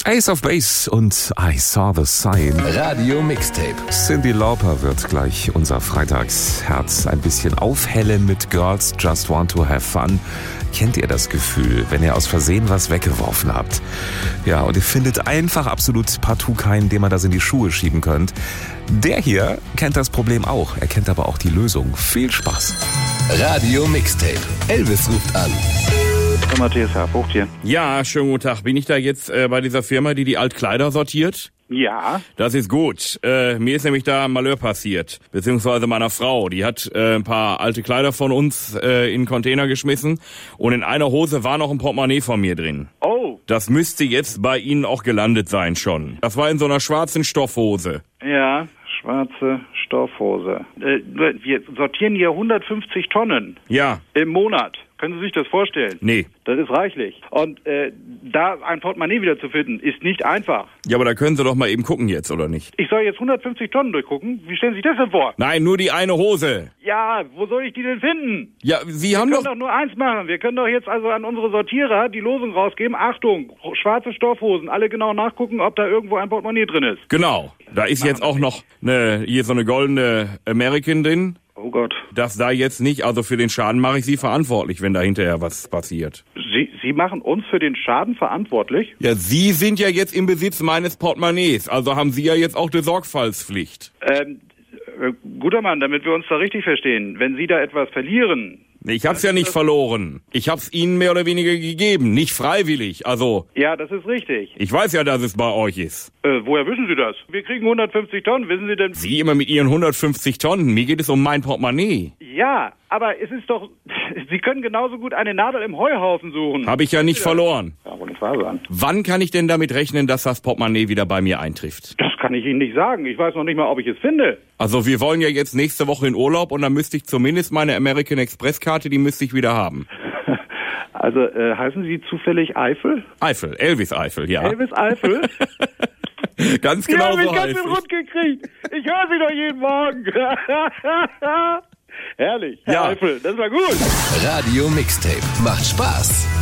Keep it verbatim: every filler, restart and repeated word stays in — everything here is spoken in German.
Ace of Base und I Saw the Sign. Radio Mixtape. Cyndi Lauper wird gleich unser Freitagsherz ein bisschen aufhellen mit Girls Just Want to Have Fun. Kennt ihr das Gefühl, wenn ihr aus Versehen was weggeworfen habt? Ja, und ihr findet einfach absolut partout keinen, den man das in die Schuhe schieben könnt. Der hier kennt das Problem auch. Er kennt aber auch die Lösung. Viel Spaß. Radio Mixtape. Elvis ruft an. Matthias Hartbucht hier. Ja, schönen guten Tag. Bin ich da jetzt äh, bei dieser Firma, die die Altkleider sortiert? Ja. Das ist gut. Äh, mir ist nämlich da ein Malheur passiert. Beziehungsweise meiner Frau. Die hat äh, ein paar alte Kleider von uns äh, in einen Container geschmissen. Und in einer Hose war noch ein Portemonnaie von mir drin. Oh. Das müsste jetzt bei Ihnen auch gelandet sein schon. Das war in so einer schwarzen Stoffhose. Ja, schwarze Stoffhose. Äh, wir sortieren hier hundertfünfzig Tonnen. Ja. Im Monat. Können Sie sich das vorstellen? Nee. Das ist reichlich. Und äh, da ein Portemonnaie wieder zu finden, ist nicht einfach. Ja, aber da können Sie doch mal eben gucken jetzt, oder nicht? Ich soll jetzt hundertfünfzig Tonnen durchgucken? Wie stellen Sie sich das denn vor? Nein, nur die eine Hose. Ja, wo soll ich die denn finden? Ja, Sie haben Wir doch... können doch nur eins machen. Wir können doch jetzt also an unsere Sortierer die Losung rausgeben. Achtung, schwarze Stoffhosen. Alle genau nachgucken, ob da irgendwo ein Portemonnaie drin ist. Genau. Da ist jetzt auch noch eine, hier so eine goldene American drin. Oh Gott. Das da jetzt nicht, also für den Schaden mache ich Sie verantwortlich, wenn da hinterher was passiert. Sie, Sie machen uns für den Schaden verantwortlich? Ja, Sie sind ja jetzt im Besitz meines Portemonnaies, also haben Sie ja jetzt auch die Sorgfaltspflicht. Ähm, äh, guter Mann, damit wir uns da richtig verstehen. Wenn Sie da etwas verlieren... Ich hab's ja nicht verloren. Ich hab's Ihnen mehr oder weniger gegeben, nicht freiwillig, also... Ja, das ist richtig. Ich weiß ja, dass es bei euch ist. Äh, woher wissen Sie das? Wir kriegen hundertfünfzig Tonnen, wissen Sie denn... Sie immer mit Ihren hundertfünfzig Tonnen, mir geht es um mein Portemonnaie. Ja, aber es ist doch... Sie können genauso gut eine Nadel im Heuhaufen suchen. Hab ich ja nicht verloren. Ja, wohl nicht wahr sein. Wann kann ich denn damit rechnen, dass das Portemonnaie wieder bei mir eintrifft? Das kann ich Ihnen nicht sagen. Ich weiß noch nicht mal, ob ich es finde. Also wir wollen ja jetzt nächste Woche in Urlaub und dann müsste ich zumindest meine American Express Karte, die müsste ich wieder haben. Also äh, heißen Sie zufällig Eifel? Eifel, Elvis Eifel, ja. Elvis Eifel? Ganz genau Sie haben mich so ganz heißt schön ich. rund gekriegt. Ich höre Sie doch jeden Morgen. Herrlich, Herr Ja. Eifel, das war gut. Radio Mixtape. Macht Spaß.